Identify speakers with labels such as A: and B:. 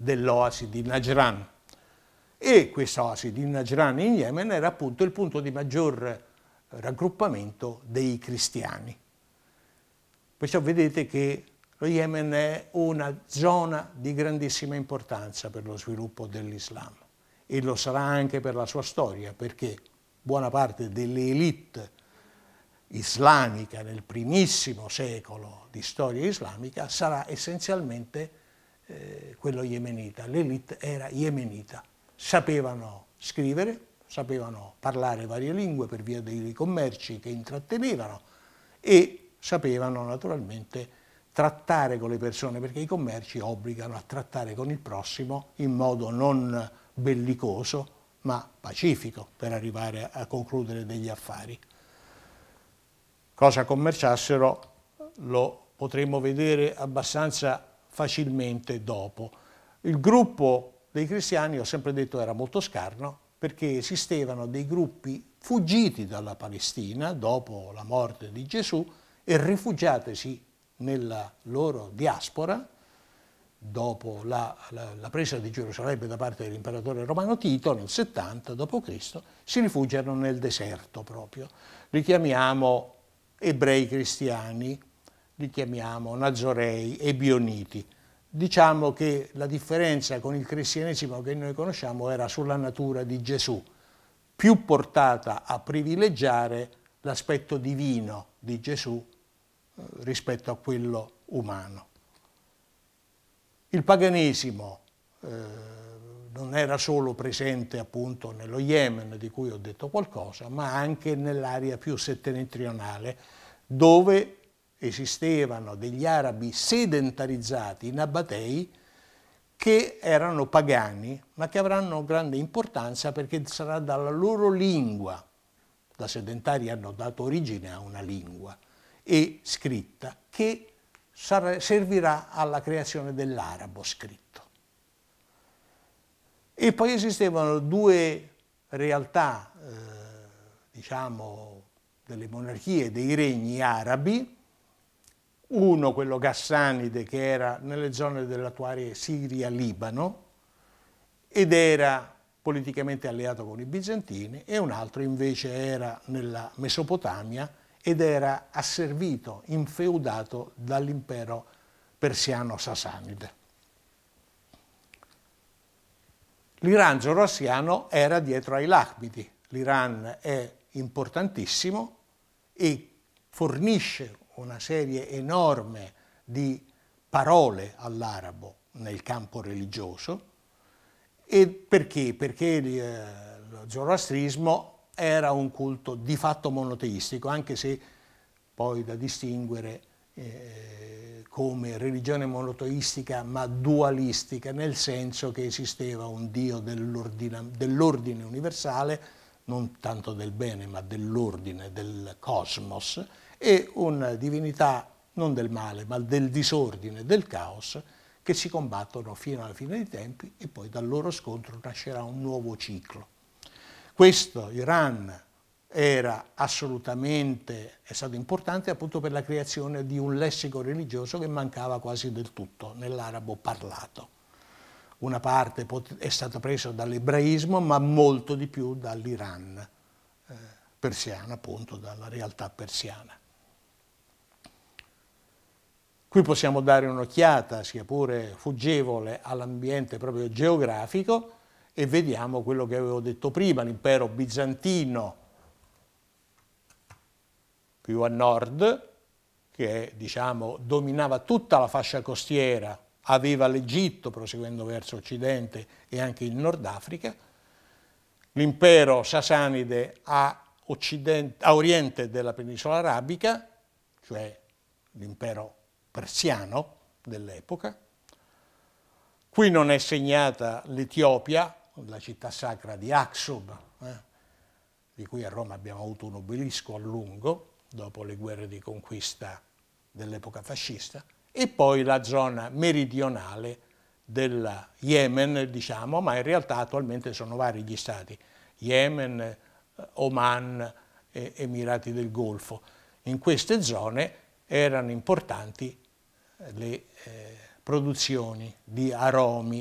A: dell'oasi di Najran. E questa oasi di Najran in Yemen era appunto il punto di maggior raggruppamento dei cristiani. Perciò vedete che lo Yemen è una zona di grandissima importanza per lo sviluppo dell'Islam e lo sarà anche per la sua storia, perché buona parte delle élite islamica nel primissimo secolo di storia islamica sarà essenzialmente quello yemenita. L'élite era yemenita, sapevano scrivere, sapevano parlare varie lingue per via dei commerci che intrattenevano e sapevano naturalmente trattare con le persone, perché i commerci obbligano a trattare con il prossimo in modo non bellicoso ma pacifico per arrivare a concludere degli affari. Cosa commerciassero lo potremo vedere abbastanza facilmente dopo. Il gruppo dei cristiani, ho sempre detto, era molto scarno perché esistevano dei gruppi fuggiti dalla Palestina dopo la morte di Gesù e rifugiatisi nella loro diaspora dopo la presa di Gerusalemme da parte dell'imperatore romano Tito nel 70 d.C., si rifugiano nel deserto proprio. Li chiamiamo ebrei cristiani, li chiamiamo nazorei e bioniti. Diciamo che la differenza con il cristianesimo che noi conosciamo era sulla natura di Gesù, più portata a privilegiare l'aspetto divino di Gesù rispetto a quello umano. Il paganesimo non era solo presente appunto nello Yemen, di cui ho detto qualcosa, ma anche nell'area più settentrionale, dove esistevano degli arabi sedentarizzati, nabatei, che erano pagani, ma che avranno grande importanza perché sarà dalla loro lingua, da sedentari hanno dato origine a una lingua e scritta, che servirà alla creazione dell'arabo scritto. E poi esistevano due realtà, diciamo, delle monarchie, dei regni arabi, uno, quello Ghassanide, che era nelle zone dell'attuale Siria-Libano ed era politicamente alleato con i bizantini, e un altro invece era nella Mesopotamia ed era asservito, infeudato dall'impero persiano Sasanide. L'Iran zoroastriano era dietro ai Lacmidi. L'Iran è importantissimo e fornisce una serie enorme di parole all'arabo nel campo religioso. E perché? Perché lo zoroastrismo era un culto di fatto monoteistico, anche se poi da distinguere come religione monoteistica ma dualistica, nel senso che esisteva un Dio dell'ordine universale, non tanto del bene ma dell'ordine, del cosmos, e una divinità non del male ma del disordine, del caos, che si combattono fino alla fine dei tempi e poi dal loro scontro nascerà un nuovo ciclo. Questo Iran è stato importante appunto per la creazione di un lessico religioso che mancava quasi del tutto nell'arabo parlato. Una parte è stata presa dall'ebraismo, ma molto di più dall'Iran persiano, appunto dalla realtà persiana. Qui possiamo dare un'occhiata, sia pure fuggevole, all'ambiente proprio geografico e vediamo quello che avevo detto prima, l'impero bizantino più a nord, che diciamo dominava tutta la fascia costiera, aveva l'Egitto proseguendo verso occidente e anche il Nord Africa, l'impero sasanide a oriente della penisola arabica, cioè l'impero persiano dell'epoca. Qui non è segnata l'Etiopia, la città sacra di Aksum, di cui a Roma abbiamo avuto un obelisco a lungo, dopo le guerre di conquista dell'epoca fascista, e poi la zona meridionale del Yemen, diciamo, ma in realtà attualmente sono vari gli stati, Yemen, Oman e Emirati del Golfo. In queste zone erano importanti le produzioni di aromi